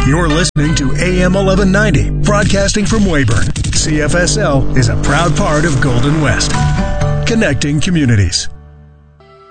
You're listening to AM 1190, broadcasting from Weyburn. CFSL is a proud part of Golden West, connecting communities.